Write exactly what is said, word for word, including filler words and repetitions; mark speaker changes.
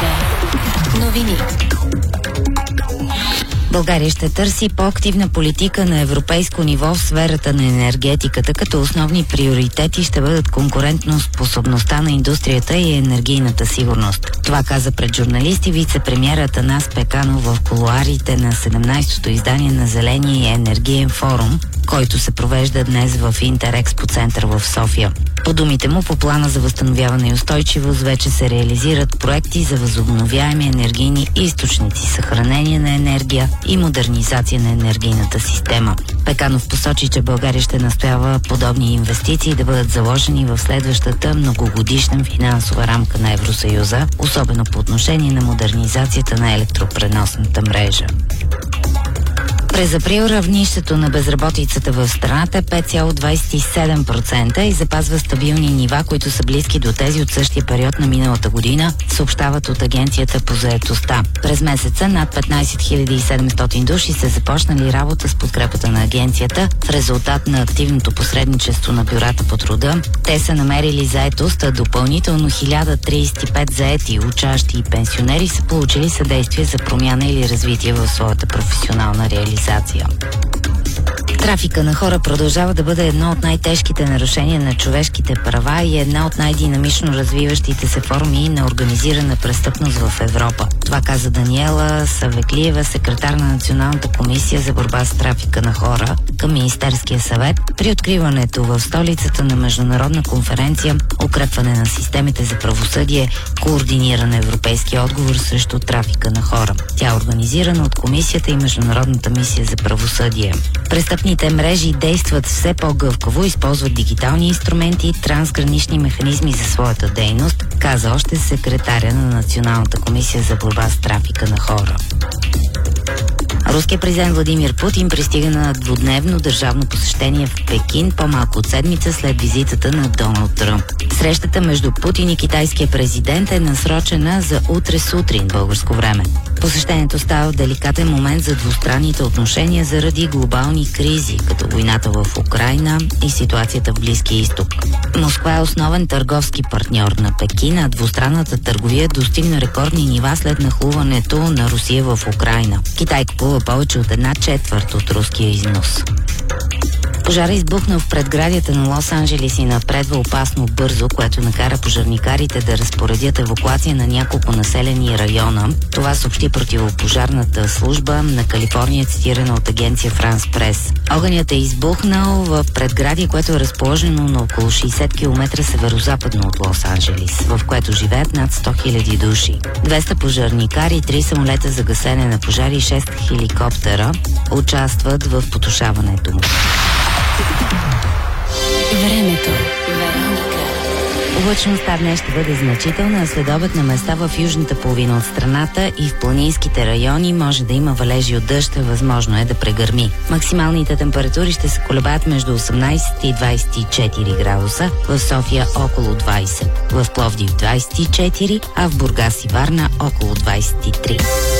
Speaker 1: Вероника. Новини.
Speaker 2: България ще търси по-активна политика на европейско ниво в сферата на енергетиката, като основни приоритети ще бъдат конкурентноспособността на индустрията и енергийната сигурност. Това каза пред журналисти вице-премиер Атанас Пеканов в кулоарите на седемнайсетото издание на Зеления енергиен форум, който се провежда днес в Интерекспо център в София. По думите му, по плана за възстановяване и устойчивост вече се реализират проекти за възобновяеми енергийни източници, съхранение на енергия и модернизация на енергийната система. Пеканов посочи, че България ще настоява подобни инвестиции да бъдат заложени в следващата многогодишна финансова рамка на Евросъюза, особено по отношение на модернизацията на електропреносната мрежа. През април равнището на безработицата в страната е пет цяло двайсет и седем процента и запазва стабилни нива, които са близки до тези от същия период на миналата година, съобщават от Агенцията по заетостта. През месеца над петнайсет хиляди и седемстотин души са започнали работа с подкрепата на агенцията в резултат на активното посредничество на бюрата по труда. Те са намерили заетост, а допълнително хиляда трийсет и пет заети, учащи и пенсионери са получили съдействие за промяна или развитие в своята професионална реализация. Трафика на хора продължава да бъде едно от най-тежките нарушения на човешките права и една от най-динамично развиващите се форми на организирана престъпност в Европа. Това каза Даниела Савеклиева, секретар на Националната комисия за борба с трафика на хора към Министерския съвет при откриването в столицата на международна конференция "Укрепване на системите за правосъдие, координиран европейски отговор срещу трафика на хора". Тя е организирана от Комисията и Международната мисия за правосъдие. Престъпните мрежи действат все по-гъвкаво, използват дигитални инструменти и трансгранични механизми за своята дейност, каза още секретаря на Националната комисия за борба с трафика на хора. Руският президент Владимир Путин пристига на двудневно държавно посещение в Пекин по-малко от седмица след визитата на Доналд Тръмп. Срещата между Путин и китайския президент е насрочена за утре сутрин българско време. Посещението става в деликатен момент за двустранните отношения заради глобални кризи, като войната в Украйна и ситуацията в Близкия изток. Москва е основен търговски партньор на Пекин, а двустранната търговия достигна рекордни нива след нахлуването на Русия в Украйна. Китай купува повече от една четвърт от руския износ. Пожара избухна в предградията на Лос-Анджелис и напредва опасно бързо, което накара пожарникарите да разпоредят евакуация на няколко населени района. Това съобщи противопожарната служба на Калифорния, цитирана от агенция Франс Прес. Огънят е избухнал в предградие, което е разположено на около шейсет километра северозападно от Лос-Анджелис, в което живеят над сто хиляди души. двеста пожарникари, три самолета за гасене на пожари и шест хеликоптера участват в потушаването му.
Speaker 1: Времето. Вероника.
Speaker 2: Облачността днес ще бъде значителна, а следобед на места в южната половина от страната и в планинските райони може да има валежи от дъжд, възможно е да прегърми. Максималните температури ще се колебаят между осемнайсет и двайсет и четири градуса, в София около двайсет, в Пловдив двайсет и четири, а в Бургас и Варна около двайсет и три.